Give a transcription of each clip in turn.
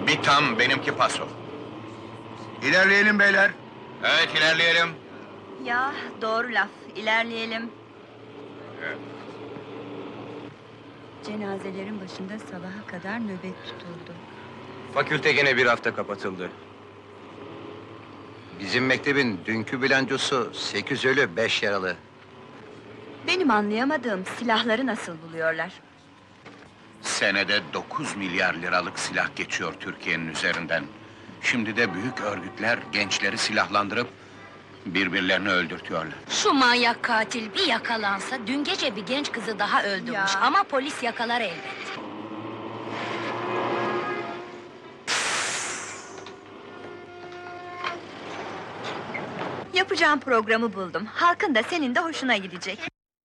Bir tam, benimki paso. İlerleyelim beyler. Evet, ilerleyelim. Ya, doğru laf, ilerleyelim. Cenazelerin başında sabaha kadar nöbet tutuldu. Fakülte gene bir hafta kapatıldı. Bizim mektebin dünkü bilançosu 8 ölü 5 yaralı. Benim anlayamadığım silahları nasıl buluyorlar? Senede 9 milyar liralık silah geçiyor Türkiye'nin üzerinden. Şimdi de büyük örgütler gençleri silahlandırıp birbirlerini öldürtüyorlar. Şu manyak katil bir yakalansa, dün gece bir genç kızı daha öldürmüş Ya. ama polis yakalar elbet. Yapacağım programı buldum. Halkın da senin de hoşuna gidecek.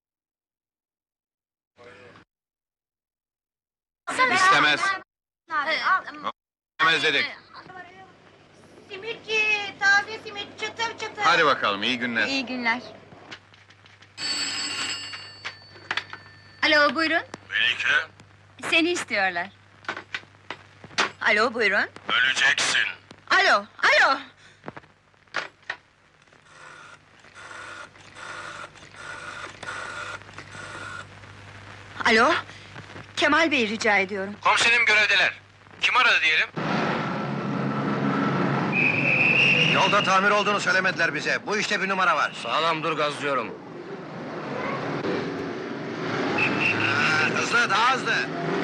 İstemez. İstemez dedik. Simitçi, taze simit, çıtır çıtır. Hadi bakalım, iyi günler. İyi günler. Alo, buyurun. Melike, Seni istiyorlar. Alo, buyurun. öleceksin. Alo, alo! Alo, Kemal Bey rica ediyorum. Komiserim görevdeler. Kim aradı diyelim? Yolda tamir olduğunu söylemediler bize. Bu işte bir numara var. Sağlam dur, gazlıyorum. Hızlı, daha hızlı.